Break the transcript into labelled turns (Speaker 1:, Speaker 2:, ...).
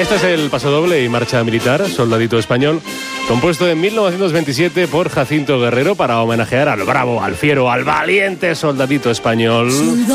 Speaker 1: Este es el pasodoble y marcha militar, Soldadito Español, compuesto en 1927 por Jacinto Guerrero para homenajear al bravo, al fiero, al valiente soldadito español.